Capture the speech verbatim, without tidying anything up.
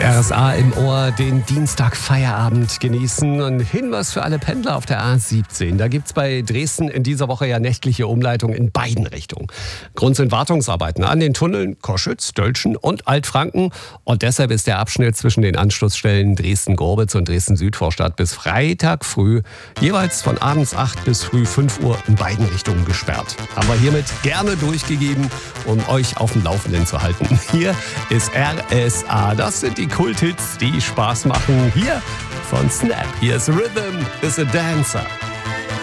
R S A im Ohr, den Dienstag-Feierabend genießen und Hinweis für alle Pendler auf der A siebzehn. Da gibt's bei Dresden in dieser Woche ja nächtliche Umleitung in beiden Richtungen. Grund sind Wartungsarbeiten an den Tunneln Koschütz, Dölschen und Altfranken. Und deshalb ist der Abschnitt zwischen den Anschlussstellen Dresden-Gorbitz und Dresden-Südvorstadt bis Freitag früh jeweils von abends acht bis früh fünf Uhr in beiden Richtungen gesperrt. Haben wir hiermit gerne durchgegeben, um euch auf dem Laufenden zu halten. Hier ist R S A. Das sind die Kulthits, die Spaß machen. Hier von Snap. Hier ist Rhythm is a Dancer.